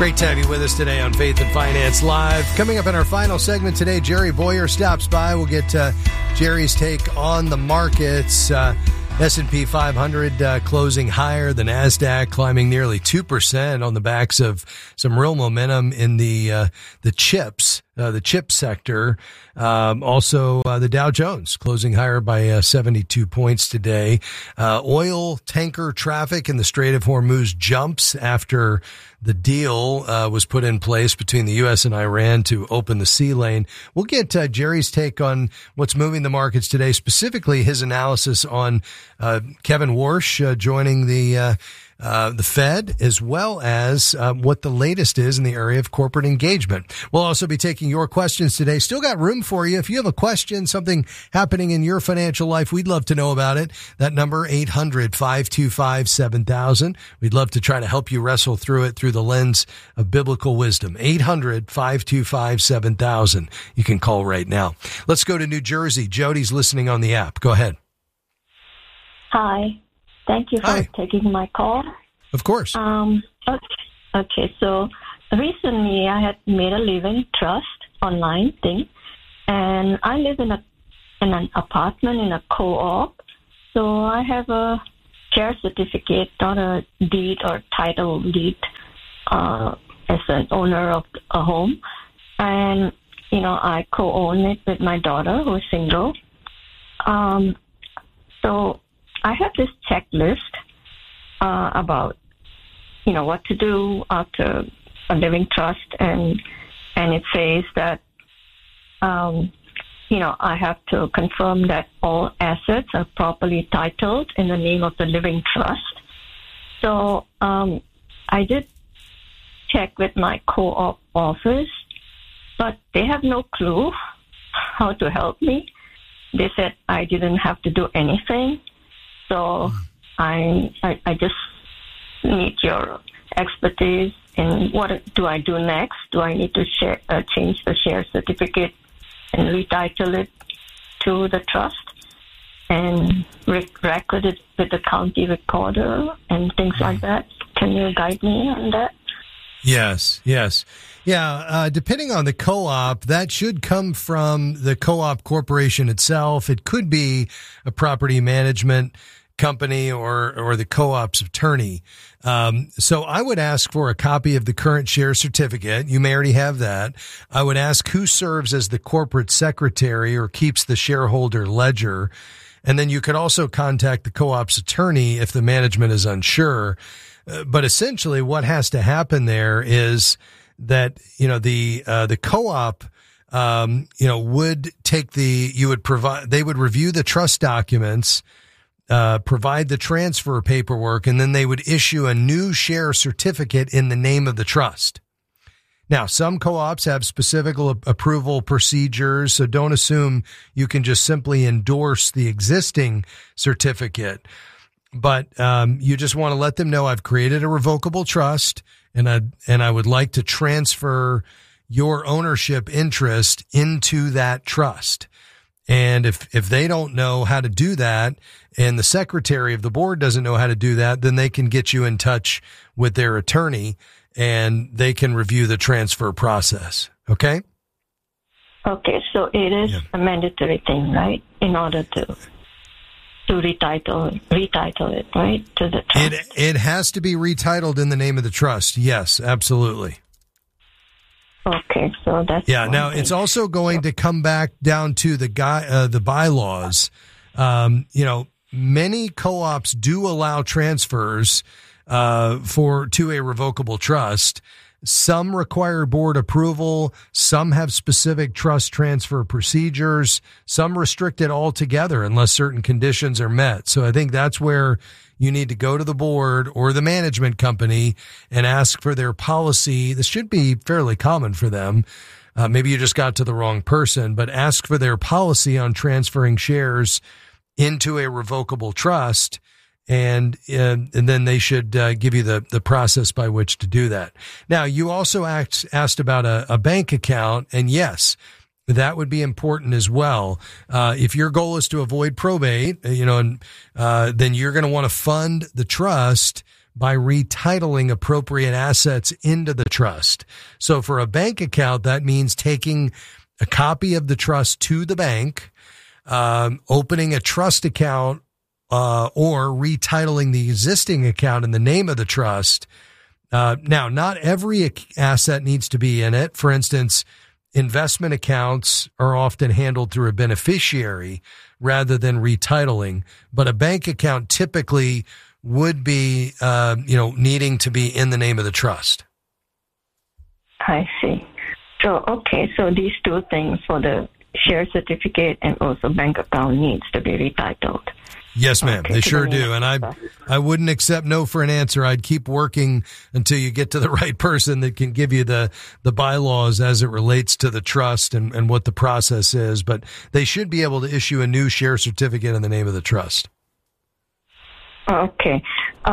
Great to have you with us today on Faith and Finance Live. Coming up in our final segment today, Jerry Bowyer stops by. We'll get Jerry's take on the markets. S&P 500 closing higher, the NASDAQ climbing nearly 2% on the backs of some real momentum in the chips, the chip sector. Also, the Dow Jones closing higher by 72 points today. Oil tanker traffic in the Strait of Hormuz jumps after the deal was put in place between the U.S. and Iran to open the sea lane. We'll get Jerry's take on what's moving the markets today, specifically his analysis on Kevin Warsh joining the Fed, as well as what the latest is in the area of corporate engagement. We'll also be taking your questions today. Still got room for you. If you have a question, something happening in your financial life, we'd love to know about it. That number, 800-525-7000. We'd love to try to help you wrestle through it through the lens of biblical wisdom. 800-525-7000. You can call right now. Let's go to New Jersey. Jody's listening on the app. Go ahead. Hi. Thank you for taking my call. Of course. Okay, so recently I had made a living trust online thing, and I live in an apartment in a co-op. So I have a share certificate, not a deed or title deed, as an owner of a home. And, I co-own it with my daughter, who is single. So I have this checklist about, what to do after a living trust, and it says that, I have to confirm that all assets are properly titled in the name of the living trust. So I did check with my co-op office, but they have no clue how to help me. They said I didn't have to do anything. So I just need your expertise in what do I do next? Do I need to change the share certificate and retitle it to the trust and record it with the county recorder and things like that? Can you guide me on that? Yes. Yeah, depending on the co-op, that should come from the co-op corporation itself. It could be a property management company or the co-op's attorney. So I would ask for a copy of the current share certificate. You may already have that. I would ask who serves as the corporate secretary or keeps the shareholder ledger. And then you could also contact the co-op's attorney if the management is unsure. But essentially what has to happen there is that, the co-op, would take they would review the trust documents, provide the transfer paperwork, and then they would issue a new share certificate in the name of the trust. Now, some co-ops have specific approval procedures, so don't assume you can just simply endorse the existing certificate. But you just want to let them know I've created a revocable trust, and I would like to transfer your ownership interest into that trust. And if they don't know how to do that, and the secretary of the board doesn't know how to do that, then they can get you in touch with their attorney, and they can review the transfer process. Okay? Okay, so it is a mandatory thing, right? In order to retitle it, right, to the trust. It has to be retitled in the name of the trust. Yes, absolutely. Okay, so that's now thing. It's also going to come back down to the bylaws. Many co-ops do allow transfers to a revocable trust. Some require board approval. Some have specific trust transfer procedures. Some restrict it altogether unless certain conditions are met. So I think that's where you need to go to the board or the management company and ask for their policy. This should be fairly common for them. Maybe you just got to the wrong person, but ask for their policy on transferring shares into a revocable trust. And then they should give you the process by which to do that. Now, you also asked about a bank account, and yes, that would be important as well. If your goal is to avoid probate, then you're going to want to fund the trust by retitling appropriate assets into the trust. So for a bank account, that means taking a copy of the trust to the bank, opening a trust account, or retitling the existing account in the name of the trust. Now, not every asset needs to be in it. For instance, investment accounts are often handled through a beneficiary rather than retitling, but a bank account typically would be, needing to be in the name of the trust. I see. So these two things for the share certificate and also bank account needs to be retitled. Yes, ma'am. They sure do. And I wouldn't accept no for an answer. I'd keep working until you get to the right person that can give you the bylaws as it relates to the trust and what the process is. But they should be able to issue a new share certificate in the name of the trust. Okay.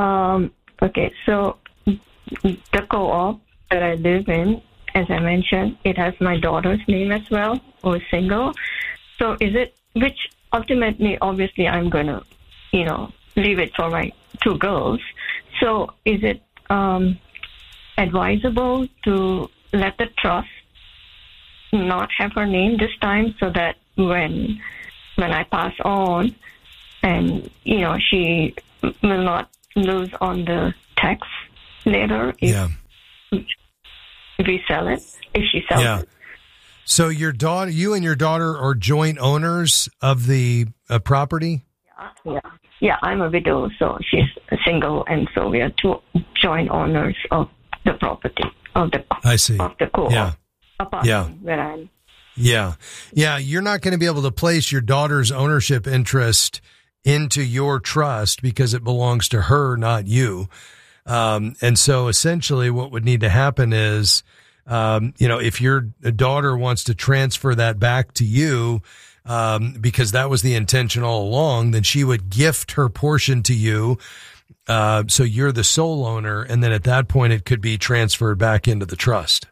So the co-op that I live in, as I mentioned, it has my daughter's name as well, who is single. So which ultimately, obviously, I'm going to, leave it for my two girls. So is it advisable to let the trust not have her name this time so that when I pass on and, she will not lose on the tax later if we sell it, if she sells it? So you and your daughter are joint owners of the property? Yeah, I'm a widow, so she's single, and so we are two joint owners of the property, of the co-op apartment where I'm. Yeah. You're not going to be able to place your daughter's ownership interest into your trust because it belongs to her, not you. And so essentially what would need to happen is, if your daughter wants to transfer that back to you, because that was the intention all along, then she would gift her portion to you. So you're the sole owner. And then at that point, it could be transferred back into the trust.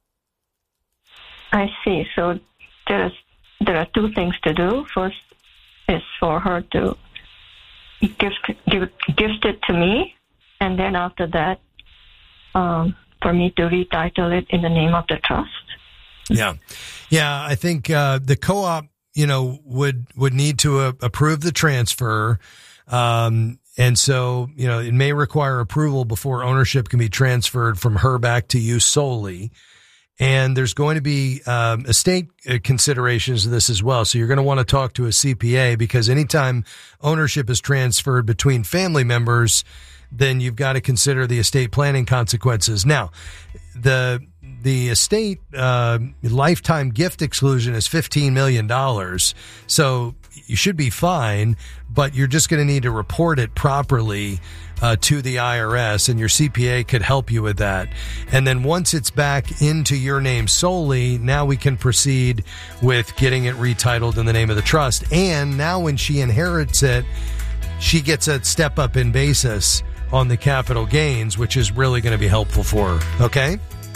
I see. So there are two things to do. First is for her to gift it to me. And then after that, for me to retitle it in the name of the trust. Yeah. I think the co-op, would need to approve the transfer. And so, it may require approval before ownership can be transferred from her back to you solely. And there's going to be estate considerations of this as well. So you're going to want to talk to a CPA because anytime ownership is transferred between family members, then you've got to consider the estate planning consequences. Now, the estate lifetime gift exclusion is $15 million. So you should be fine, but you're just going to need to report it properly to the IRS, and your CPA could help you with that. And then once it's back into your name solely, now we can proceed with getting it retitled in the name of the trust. And now when she inherits it, she gets a step up in basis on the capital gains, which is really going to be helpful for her. Okay?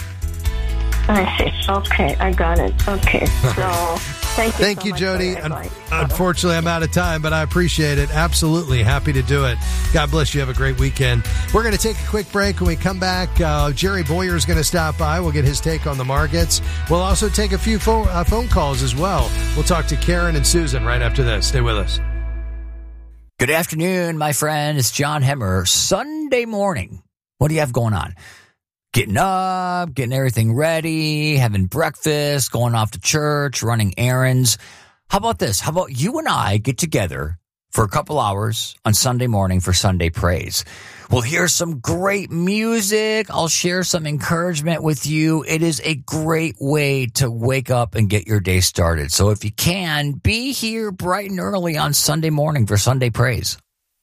I see. Okay, I got it. Okay. So thank you so Jody. Unfortunately, I'm out of time, but I appreciate it. Absolutely. Happy to do it. God bless you. Have a great weekend. We're going to take a quick break. When we come back, Jerry Boyer is going to stop by. We'll get his take on the markets. We'll also take a few phone calls as well. We'll talk to Karen and Susan right after this. Stay with us. Good afternoon, my friend. It's John Hemmer. Sunday morning. What do you have going on? Getting up, getting everything ready, having breakfast, going off to church, running errands. How about this? How about you and I get together for a couple hours on Sunday morning for Sunday Praise? We'll hear some great music. I'll share some encouragement with you. It is a great way to wake up and get your day started. So if you can, be here bright and early on Sunday morning for Sunday Praise.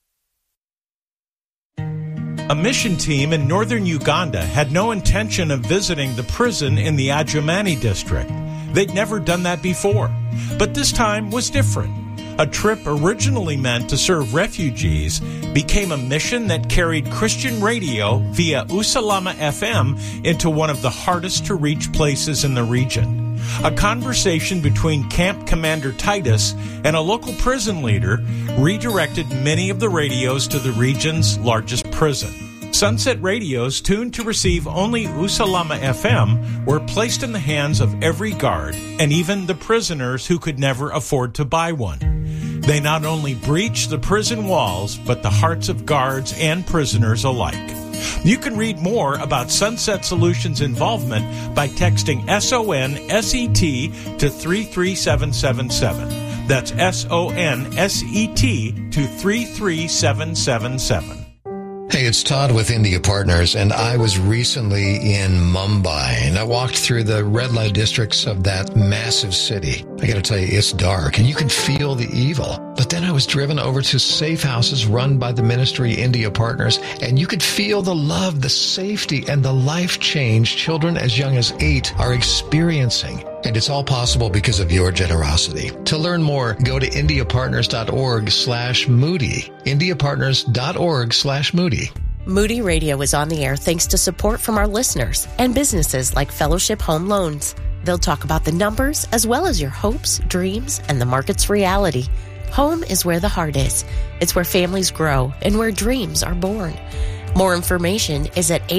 A mission team in northern Uganda had no intention of visiting the prison in the Adjumani district. They'd never done that before. But this time was different. A trip originally meant to serve refugees became a mission that carried Christian radio via Usalama FM into one of the hardest to reach places in the region. A conversation between Camp Commander Titus and a local prison leader redirected many of the radios to the region's largest prison. Sunset radios tuned to receive only Usalama FM were placed in the hands of every guard and even the prisoners who could never afford to buy one. They not only breached the prison walls, but the hearts of guards and prisoners alike. You can read more about Sunset Solutions' involvement by texting SONSET to 33777. That's SONSET to 33777. Hey, it's Todd with India Partners, and I was recently in Mumbai, and I walked through the red light districts of that massive city. I gotta tell you, it's dark, and you can feel the evil. But then I was driven over to safe houses run by the Ministry India Partners, and you could feel the love, the safety, and the life change children as young as 8 are experiencing. And it's all possible because of your generosity. To learn more, go to indiapartners.org/Moody. indiapartners.org/Moody. Moody Radio is on the air thanks to support from our listeners and businesses like Fellowship Home Loans. They'll talk about the numbers as well as your hopes, dreams, and the market's reality. Home is where the heart is. It's where families grow and where dreams are born. More information is at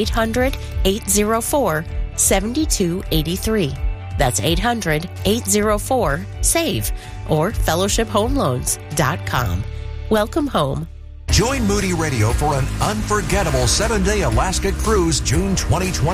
800-804-7283. That's 800-804-SAVE or fellowshiphomeloans.com. Welcome home. Join Moody Radio for an unforgettable 7-day Alaska cruise June 2020.